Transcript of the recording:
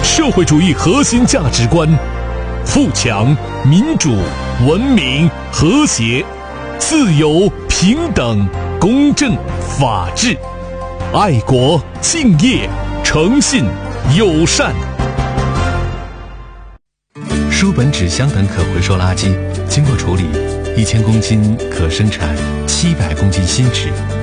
社会主义核心价值观：富强、民主、文明、和谐、自由、平等、公正、法治、爱国、敬业、诚信、友善。 书本、纸箱等可回收垃圾经过处理，1000公斤可生产700公斤新纸。